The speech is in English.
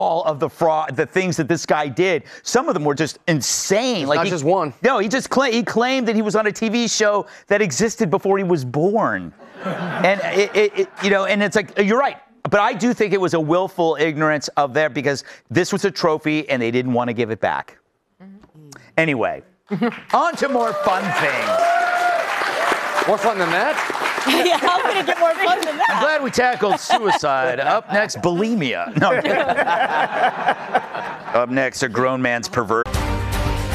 all of the fraud, the things that this guy did. Some of them were just insane. Like not just one. No, he claimed that he was on a TV show that existed before he was born. And and it's like, you're right. But I do think it was a willful ignorance of there because this was a trophy and they didn't want to give it back. Anyway, on to more fun things. More fun than that? Yeah, how can it get more fun than that? I'm glad we tackled suicide. Up next, bulimia. No, I'm kidding. Up next, a grown man's perversion.